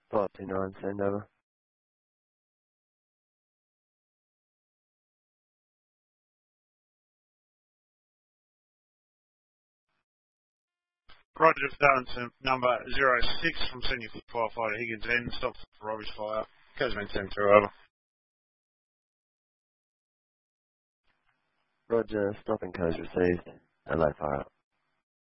529, send over. Roger, Darlington, number 06 from Senior Firefighter Higgins End, stopped for rubbish fire. Casman 10 through, over. Roger, stop and codes received. LA fire up.